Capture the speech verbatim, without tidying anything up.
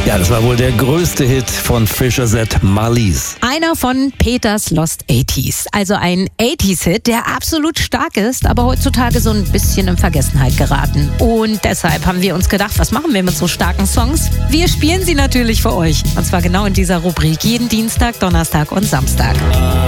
Ja, das war wohl der größte Hit von Fischer Z, Marlies. Einer von Peters Lost achtziger. Also ein achtziger-Hit, der absolut stark ist, aber heutzutage so ein bisschen in Vergessenheit geraten. Und deshalb haben wir uns gedacht, was machen wir mit so starken Songs? Wir spielen sie natürlich für euch. Und zwar genau in dieser Rubrik jeden Dienstag, Donnerstag und Samstag.